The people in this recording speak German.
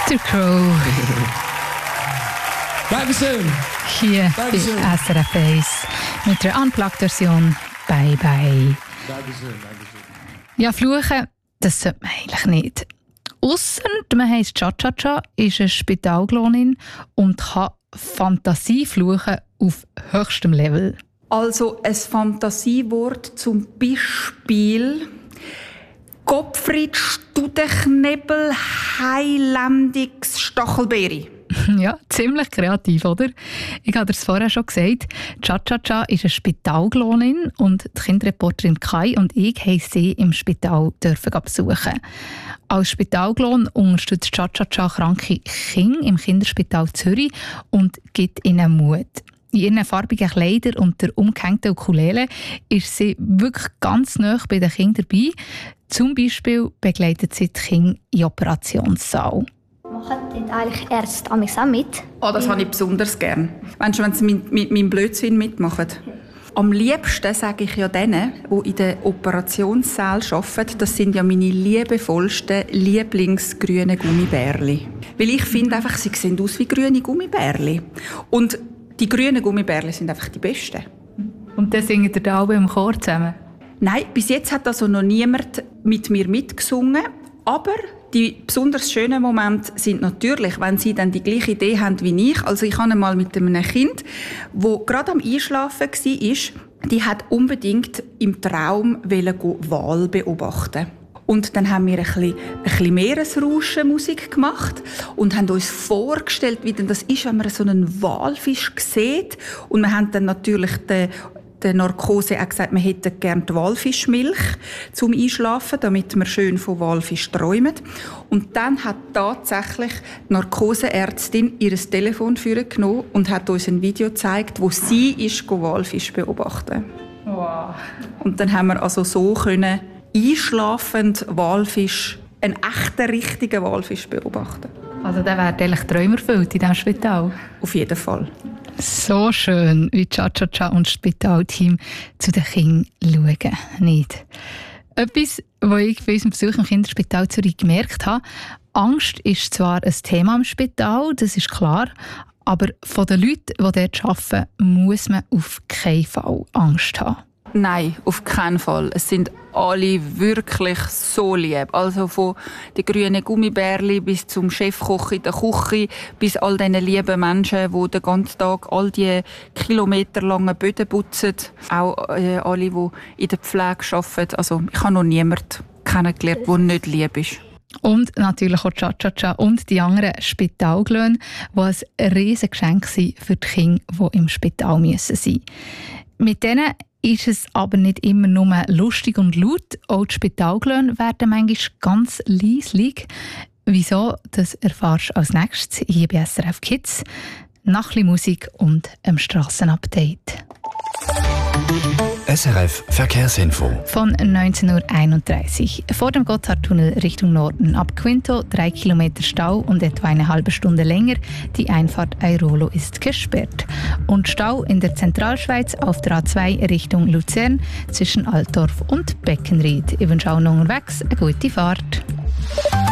Mr. Crow. Dankeschön. Hier Dankeschön. bei SRF 1 mit der Unplugged-Version Bye Bye. Dankeschön. Ja, fluchen, das sollte man eigentlich nicht. Ausser man heisst Cha-Cha-Cha, ist eine Spitalklonin und kann Fantasie fluchen auf höchstem Level. Also ein Fantasiewort zum Beispiel Gottfried Studenknebel Heilendix Stachelbeere. Ja, ziemlich kreativ, oder? Ich habe es vorher schon gesagt, Cha-Cha-Cha ist eine Spitalklonin und die Kinderreporterin Kai und ich haben sie im Spital besuchen. Als Spitalklon unterstützt Cha-Cha-Cha kranke Kinder im Kinderspital Zürich und gibt ihnen Mut. In ihren farbigen Kleidern und der umgehängten Ukulele ist sie wirklich ganz nah bei den Kindern dabei. Zum Beispiel begleitet sie die Kinder in den Operationssaal. Machen dort eigentlich Ärzte auch mit? Oh, das habe ich besonders gern. Wenn sie mit meinem Blödsinn mitmachen. Am liebsten sage ich ja denen, die in den Operationssälen arbeiten, das sind ja meine liebevollsten Lieblingsgrünen Gummibärli. Weil ich finde einfach, sie sehen aus wie grüne Gummibärli. Und die grünen Gummibärli sind einfach die besten. Und dann singen ihr da alle im Chor zusammen? Nein, bis jetzt hat also noch niemand mit mir mitgesungen. Aber die besonders schönen Momente sind natürlich, wenn sie dann die gleiche Idee haben wie ich. Also ich habe einmal mit einem Kind, das gerade am Einschlafen war, die hat unbedingt im Traum Wal beobachten. Und dann haben wir ein bisschen Meeresrauschen-Musik gemacht und haben uns vorgestellt, wie denn das ist, wenn man so einen Walfisch sieht. Und wir haben dann natürlich der Narkose auch gesagt, wir hätten gerne die Walfischmilch zum Einschlafen, damit wir schön von Walfisch träumen. Und dann hat tatsächlich die Narkoseärztin ihr Telefon vorgenommen und hat uns ein Video gezeigt, wo sie Walfisch beobachten. Wow. Und dann haben wir also so können einschlafend Walfisch, einen echten, richtigen Walfisch beobachten. Also der wird eigentlich Träume erfüllt in diesem Spital. Auf jeden Fall. So schön, wie Cha-Cha-Cha und das Spitalteam zu den Kindern schauen. Nicht. Etwas, was ich bei unserem Besuch im Kinderspital Zürich gemerkt habe, Angst ist zwar ein Thema im Spital, das ist klar, aber von den Leuten, die dort arbeiten, muss man auf keinen Fall Angst haben. Nein, auf keinen Fall. Es sind alle wirklich so lieb. Also von den grünen Gummibärli bis zum Chefkoch in der Küche, bis all diesen lieben Menschen, die den ganzen Tag all die kilometerlangen Böden putzen. Auch alle, die in der Pflege arbeiten. Also ich habe noch niemanden kennengelernt, der nicht lieb ist. Und natürlich auch Cha-Cha-Cha und die anderen Spitalglöhne, die ein riesiges Geschenk sind für die Kinder, die im Spital sein müssen. Mit denen ist es aber nicht immer nur lustig und laut. Auch die Spitalglöhne werden manchmal ganz leislich. Wieso, das erfährst du als nächstes hier bei SRF Kids. Nach Musik und einem Strassenupdate. SRF Verkehrsinfo. Von 19.31 Uhr. Vor dem Gotthardtunnel Richtung Norden. Ab Quinto 3 Kilometer Stau und etwa eine halbe Stunde länger. Die Einfahrt Airolo ist gesperrt. Und Stau in der Zentralschweiz auf der A2 Richtung Luzern zwischen Altdorf und Beckenried. Ich wünsche auch noch unterwegs eine gute Fahrt.